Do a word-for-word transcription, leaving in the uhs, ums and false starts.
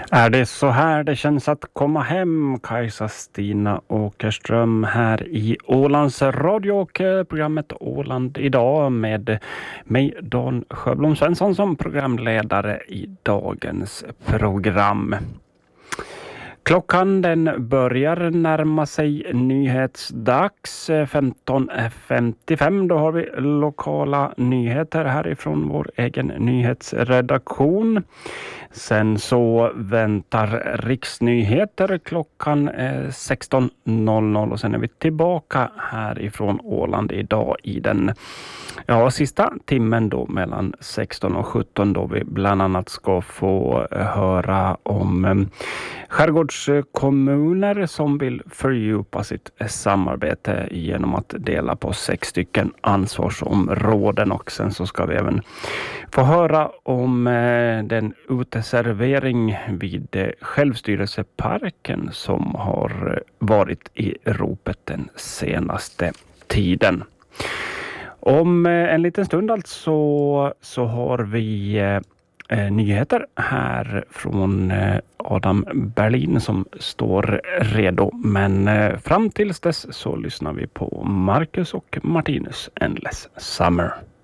Är det så här det känns att komma hem? Kajsa Stina Åkerström här i Ålands Radio och programmet Åland idag med mig Dan Sjöblom Svensson som programledare i dagens program. Klockan den börjar närma sig nyhetsdags femton femtiofem. Då har vi lokala nyheter härifrån vår egen nyhetsredaktion. Sen så väntar riksnyheter klockan sexton noll noll och sen är vi tillbaka härifrån Åland idag i den ja, sista timmen då mellan sexton och sjutton då vi bland annat ska få höra om skärgårdskommuner som vill fördjupa sitt samarbete genom att dela på sex stycken ansvarsområden, och sen så ska vi även få höra om den uteservering vid självstyrelseparken som har varit i ropet den senaste tiden. Om en liten stund alltså så har vi eh, nyheter här från eh, Adam Berlin som står redo. Men eh, fram tills dess så lyssnar vi på Marcus och Martinus Endless Summer.